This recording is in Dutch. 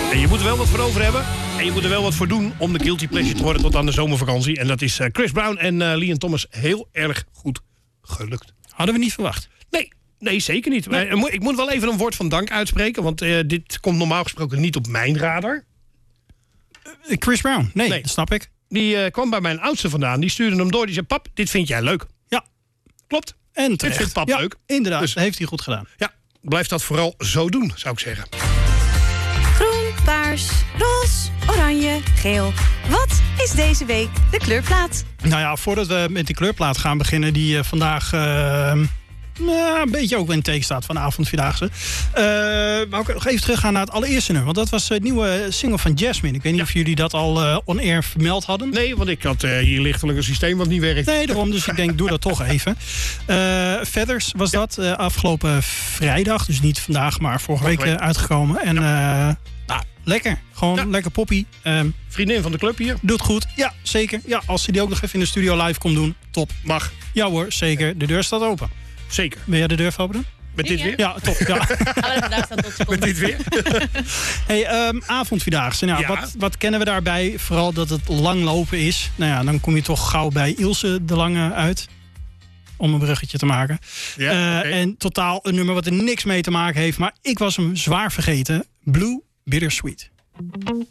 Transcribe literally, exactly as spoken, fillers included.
En je moet er wel wat voor over hebben. En je moet er wel wat voor doen om de guilty pleasure te worden tot aan de zomervakantie. En dat is uh, Chris Brown en uh, Leon Thomas heel erg goed gelukt. Hadden we niet verwacht. Nee, nee zeker niet. Nee. Maar, ik moet wel even een woord van dank uitspreken. Want uh, dit komt normaal gesproken niet op mijn radar. Uh, Chris Brown, nee, nee, dat snap ik. Die uh, kwam bij mijn oudste vandaan. Die stuurde hem door. Die zei, pap, dit vind jij leuk. Ja. Klopt. En dit terecht. vindt pap ja, leuk. Inderdaad, Dus, dat heeft hij goed gedaan. Ja, blijf dat vooral zo doen, zou ik zeggen. Groen, paars, roze, oranje, geel. Wat is deze week de kleurplaat? Nou ja, voordat we met die kleurplaat gaan beginnen... die uh, vandaag uh, nou, een beetje ook in teken staat van de avondvierdaagse... Uh, wou ik nog even teruggaan naar het allereerste nummer. Want dat was het nieuwe single van Jasmine. Ik weet niet ja. of jullie dat al uh, on-air vermeld hadden. Nee, want ik had uh, hier lichtelijk een systeem wat niet werkt. Nee, daarom. Dus ik denk, doe dat toch even. Uh, Feathers was ja. dat uh, afgelopen vrijdag. Dus niet vandaag, maar vorige week uh, uitgekomen. En... Ja. Uh, Nou, lekker. Gewoon ja. lekker poppy. Um, Vriendin van de club hier. Doet goed. Ja, zeker. Ja, als ze die ook nog even in de studio live komt doen, top. Mag. Ja hoor, zeker. De deur staat open. Zeker. Wil jij de deur openen? Met dit weer? Ja, top. Ja. Met dit weer? Hey, um, avondvierdaagse. Nou, ja. wat, wat kennen we daarbij? Vooral dat het langlopen is. Nou ja, dan kom je toch gauw bij Ilse de Lange uit. Om een bruggetje te maken. Ja, uh, okay. En totaal een nummer wat er niks mee te maken heeft. Maar ik was hem zwaar vergeten. Blue Bittersweet.